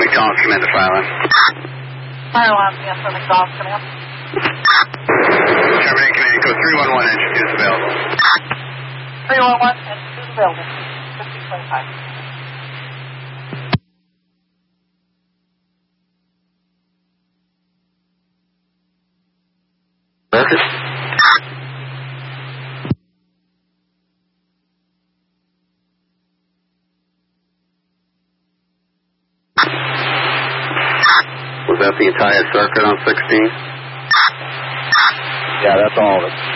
Golf, Commander Fire Line. Fire Line, yes, for the Golf, Command. Terminating Command, go 311, engine 2 is available. 311, engine 2 is available. 1525. Focus. Was that the entire circuit on 16? Yeah, that's all of it.